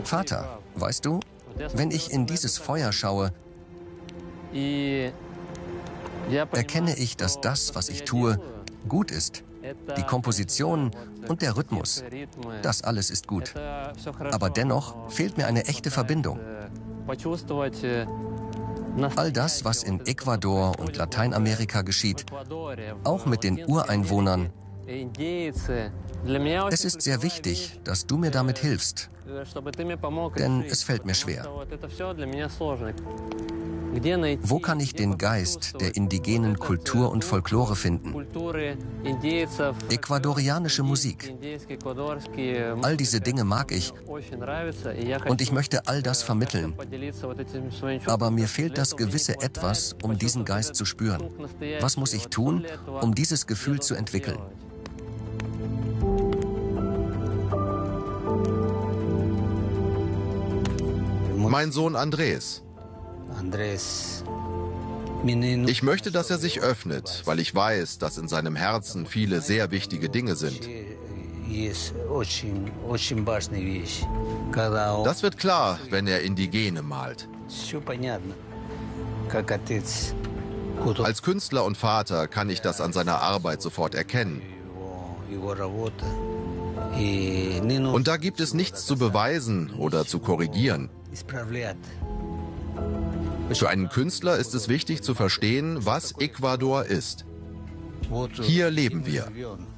Vater, weißt du, wenn ich in dieses Feuer schaue, erkenne ich, dass das, was ich tue, gut ist. Die Komposition und der Rhythmus, das alles ist gut. Aber dennoch fehlt mir eine echte Verbindung. All das, was in Ecuador und Lateinamerika geschieht, auch mit den Ureinwohnern, es ist sehr wichtig, dass du mir damit hilfst, denn es fällt mir schwer. Wo kann ich den Geist der indigenen Kultur und Folklore finden? Ecuadorianische Musik. All diese Dinge mag ich und ich möchte all das vermitteln. Aber mir fehlt das gewisse Etwas, um diesen Geist zu spüren. Was muss ich tun, um dieses Gefühl zu entwickeln? Mein Sohn Andres. Ich möchte, dass er sich öffnet, weil ich weiß, dass in seinem Herzen viele sehr wichtige Dinge sind. Das wird klar, wenn er Indigene malt. Als Künstler und Vater kann ich das an seiner Arbeit sofort erkennen. Und da gibt es nichts zu beweisen oder zu korrigieren. Für einen Künstler ist es wichtig zu verstehen, was Ecuador ist. Hier leben wir.